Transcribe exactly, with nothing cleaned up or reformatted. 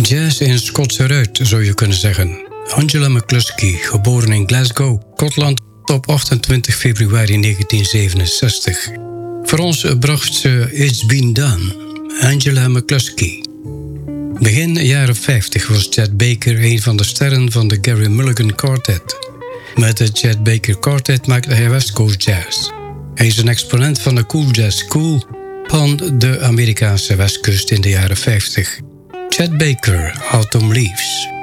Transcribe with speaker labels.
Speaker 1: Jazz in Schotse ruit, zou je kunnen zeggen. Angela McCluskey, geboren in Glasgow, Schotland, op achtentwintig februari negentien zevenenzestig. Voor ons bracht ze It's Been Done, Angela McCluskey. Begin jaren vijftig was Chet Baker een van de sterren van de Gary Mulligan Quartet. Met het Chet Baker Quartet maakte hij West Coast Jazz. Hij is een exponent van de Cool Jazz School van de Amerikaanse westkust in de jaren vijftig. Chet Baker, Autumn Leaves.